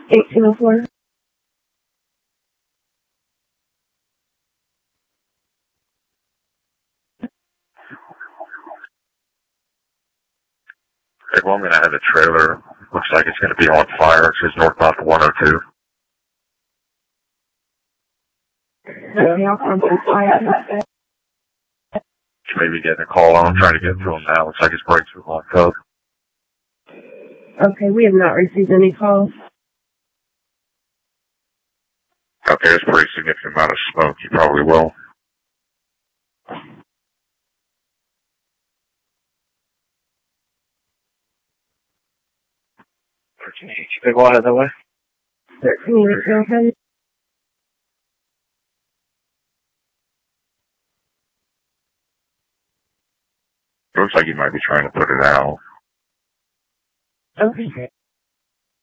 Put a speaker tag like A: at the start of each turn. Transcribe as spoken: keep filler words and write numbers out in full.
A: eighteen oh four.
B: Okay, well, I'm going to have a trailer. Looks like it's going to be on fire. It says northbound to one oh two.
A: Okay, I'll contact fire.
B: Maybe getting a call on. I'm trying to get through them now. Looks like it's breakthrough on code.
A: Okay, we have not received any calls.
B: Okay, there's a pretty significant amount of smoke. You probably will. thirteen eight. You go out of the way?
A: thirteen eight, go ahead.
B: It looks like you might be trying to put it out.
A: Okay.